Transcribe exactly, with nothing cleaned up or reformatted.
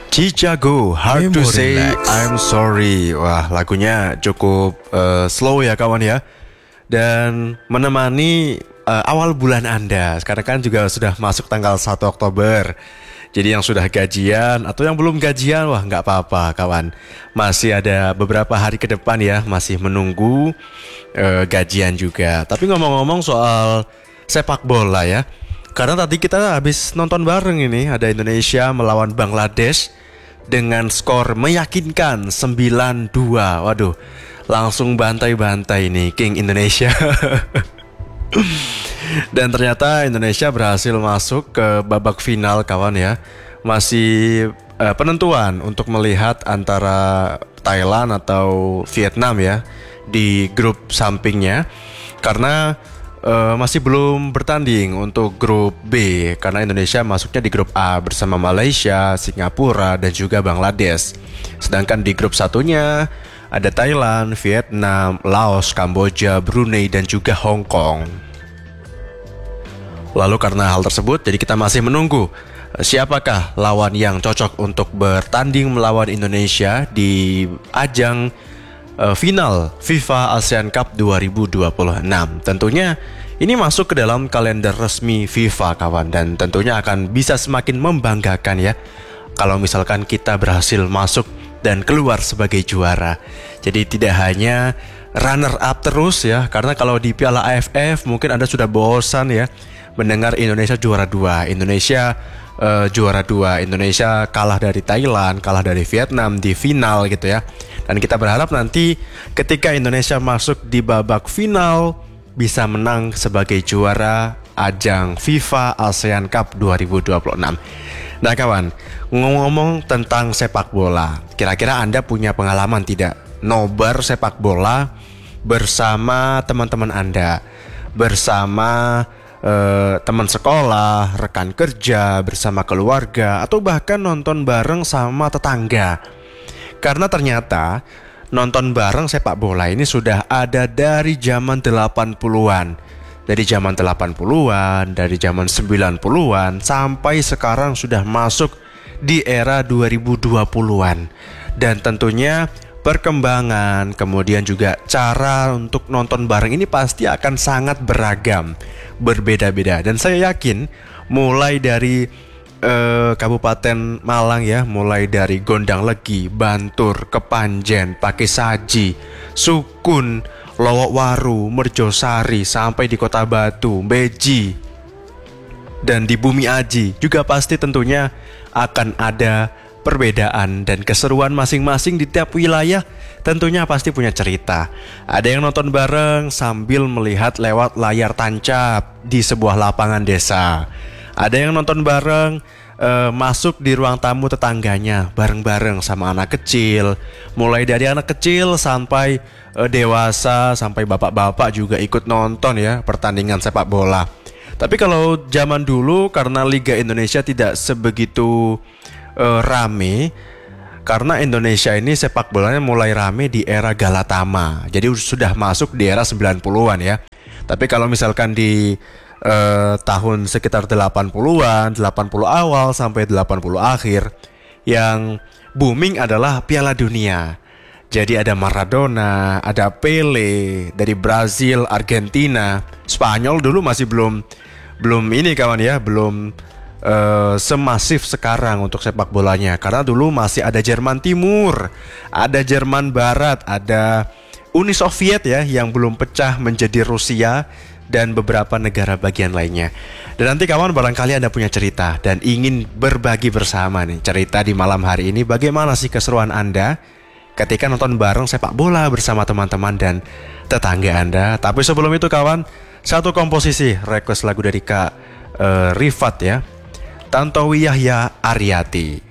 Chicago, hard to Memo say Relax. I'm sorry. Wah, lagunya cukup uh, slow ya kawan ya. Dan menemani uh, awal bulan Anda. Sekarang kan juga sudah masuk tanggal satu Oktober. Jadi yang sudah gajian atau yang belum gajian, wah nggak apa-apa kawan. Masih ada beberapa hari ke depan ya, masih menunggu uh, gajian juga. Tapi ngomong-ngomong soal sepak bola ya, karena tadi kita habis nonton bareng ini, ada Indonesia melawan Bangladesh dengan skor meyakinkan sembilan dua. Waduh, langsung bantai-bantai nih King Indonesia. Dan ternyata Indonesia berhasil masuk ke babak final kawan ya. Masih uh, penentuan untuk melihat antara Thailand atau Vietnam ya di grup sampingnya. Karena uh, masih belum bertanding untuk grup B, karena Indonesia masuknya di grup A bersama Malaysia, Singapura dan juga Bangladesh. Sedangkan di grup satunya ada Thailand, Vietnam, Laos, Kamboja, Brunei dan juga Hong Kong. Lalu karena hal tersebut, jadi kita masih menunggu siapakah lawan yang cocok untuk bertanding melawan Indonesia di ajang uh, final FIFA ASEAN Cup dua ribu dua puluh enam. Tentunya ini masuk ke dalam kalender resmi FIFA kawan, dan tentunya akan bisa semakin membanggakan ya kalau misalkan kita berhasil masuk dan keluar sebagai juara. Jadi tidak hanya runner up terus ya, karena kalau di Piala A F F mungkin Anda sudah bosan ya mendengar Indonesia juara dua, Indonesia uh, juara dua, Indonesia kalah dari Thailand, kalah dari Vietnam di final gitu ya. Dan kita berharap nanti ketika Indonesia masuk di babak final bisa menang sebagai juara ajang FIFA ASEAN Cup dua ribu dua puluh enam. Nah kawan, ngomong-ngomong tentang sepak bola, kira-kira Anda punya pengalaman tidak nobar sepak bola bersama teman-teman Anda, bersama Uh, teman sekolah, rekan kerja, bersama keluarga, atau bahkan nonton bareng sama tetangga? Karena ternyata nonton bareng sepak bola ini sudah ada dari zaman delapan puluhan. Dari zaman delapan puluhan, dari zaman sembilan puluhan, sampai sekarang sudah masuk di era dua ribu dua puluhan. Dan tentunya perkembangan, kemudian juga cara untuk nonton bareng ini pasti akan sangat beragam, berbeda-beda. Dan saya yakin mulai dari eh, Kabupaten Malang ya, mulai dari Gondang Legi, Bantur, Kepanjen, Pakesaji, Sukun, Lowokwaru, Merjosari, sampai di Kota Batu, Beji, dan di Bumi Aji juga pasti tentunya akan ada perbedaan dan keseruan masing-masing di tiap wilayah. Tentunya pasti punya cerita. Ada yang nonton bareng sambil melihat lewat layar tancap di sebuah lapangan desa. Ada yang nonton bareng uh, masuk di ruang tamu tetangganya bareng-bareng sama anak kecil. Mulai dari anak kecil sampai uh, dewasa, sampai bapak-bapak juga ikut nonton ya pertandingan sepak bola. Tapi kalau zaman dulu karena Liga Indonesia tidak sebegitu Uh, rame, karena Indonesia ini sepak bolanya mulai rame di era Galatama. Jadi sudah masuk di era sembilan puluhan ya. Tapi kalau misalkan di uh, tahun sekitar delapan puluhan, delapan puluh awal sampai delapan puluh akhir, yang booming adalah Piala Dunia. Jadi ada Maradona, ada Pele dari Brazil, Argentina, Spanyol dulu masih belum belum ini kawan ya, belum Uh, semasif sekarang untuk sepak bolanya. Karena dulu masih ada Jerman Timur, ada Jerman Barat, ada Uni Soviet ya yang belum pecah menjadi Rusia, dan beberapa negara bagian lainnya. Dan nanti kawan barangkali Anda punya cerita dan ingin berbagi bersama nih cerita di malam hari ini. Bagaimana sih keseruan Anda ketika nonton bareng sepak bola bersama teman-teman dan tetangga Anda? Tapi sebelum itu kawan, satu komposisi request lagu dari Kak uh, Rifat ya, Tantowi Yahya Aryati.